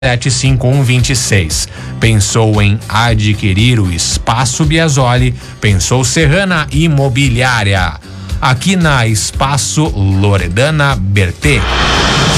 5126. Pensou em adquirir o Espaço Biasoli? Pensou Serrana Imobiliária. Aqui na Espaço Loredana Bertê.